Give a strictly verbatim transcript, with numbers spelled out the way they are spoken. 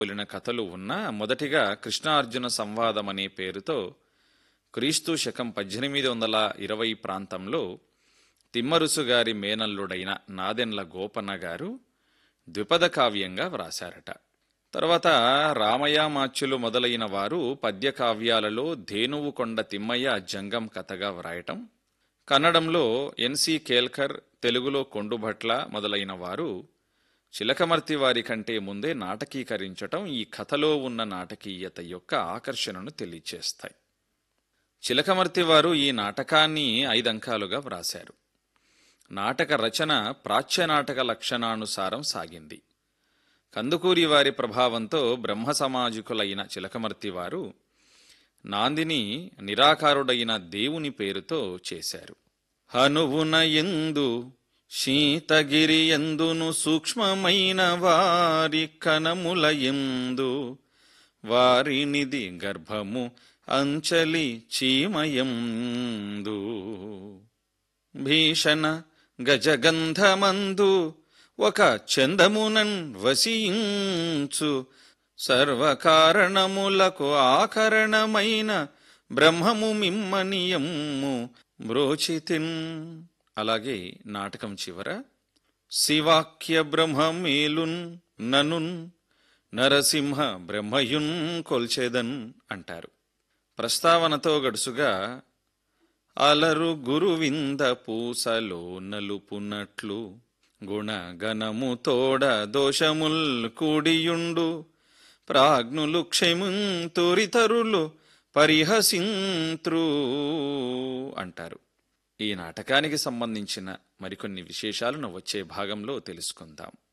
పోలిన కథలు ఉన్న మొదటిగా కృష్ణార్జున సంవాదం అనే పేరుతో క్రీస్తు శకం పద్దెనిమిది వందల ఇరవై ప్రాంతంలో తిమ్మరుసు గారి మేనల్లుడైన నాదెండ్ల గోపన్న గారు ద్విపద కావ్యంగా వ్రాశారట. తర్వాత రామయామాచ్యులు మొదలైన వారు పద్యకావ్యాలలో ధేనువు కొండ తిమ్మయ్య జంగం కథగా వ్రాయటం, కన్నడంలో ఎన్సి కేల్కర్, తెలుగులో కొండుభట్ల మొదలైన వారు చిలకమర్తి వారి కంటే ముందే నాటకీకరించటం ఈ కథలో ఉన్న నాటకీయత యొక్క ఆకర్షణను తెలియచేస్తాయి. చిలకమర్తి వారు ఈ నాటకాన్ని ఐదంకాలుగా వ్రాశారు. నాటక రచన ప్రాచ్యనాటక లక్షణానుసారం సాగింది. కందుకూరి వారి ప్రభావంతో బ్రహ్మ సమాజికులైన చిలకమర్తి వారు నాందిని నిరాకారుడైన దేవుని పేరుతో చేశారు. హనువున ఎందు శీతగిరి ఎందును సూక్ష్మమైన వారి కనముల ఎందు వారినిది గర్భము అంచలి చీమయందు భీషణ గజగంధమందు ఒక చందమునన్ వసించు సర్వకారణములకు ఆకరణమైన బ్రహ్మము మిమ్మనియమ్ము బ్రోచితిన్. అలాగే నాటకం చివర శివాఖ్య బ్రహ్మమేలున్ ననున్ నరసింహ బ్రహ్మయున్ కొల్చెదన్ అంటారు. ప్రస్తావనతో గడుసుగా అలరు గురువింద పూసలో నలుపునట్లు గుణగణము తోడ దోషముల్ కూడియుండు ప్రాజ్ఞులు క్షమింతురితరులు పరిహసింత్రు అంటారు. ఈ నాటకానికి సంబంధించిన మరికొన్ని విశేషాలను వచ్చే భాగంలో తెలుసుకుందాం.